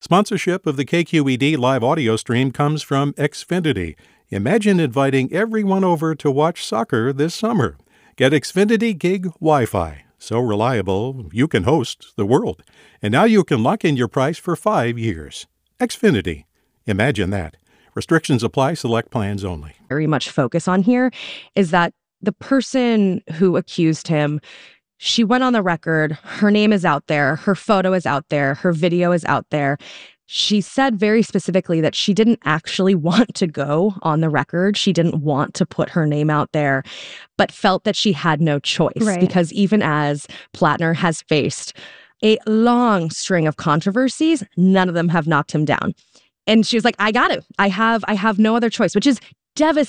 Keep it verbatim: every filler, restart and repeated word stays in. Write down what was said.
Sponsorship of the K Q E D live audio stream comes from Xfinity. Imagine inviting everyone over to watch soccer this summer. Get Xfinity Gig Wi-Fi. So reliable, you can host the world. And now you can lock in your price for five years. Xfinity. Imagine that. Restrictions apply. Select plans only. Very much focus on here is that the person who accused him, she went on the record. Her name is out there. Her photo is out there. Her video is out there. She said very specifically that she didn't actually want to go on the record. She didn't want to put her name out there, but felt that she had no choice. Right. Because even as Plattner has faced a long string of controversies, none of them have knocked him down. And she was like, I got it. I have, I have no other choice, which is devastating.